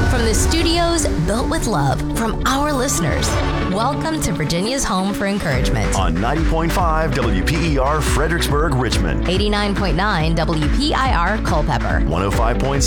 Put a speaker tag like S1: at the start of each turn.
S1: From the studios built with love from our listeners, welcome to Virginia's home for encouragement.
S2: On 90.5 WPER Fredericksburg, Richmond.
S1: 89.9 WPIR Culpeper.
S2: 105.7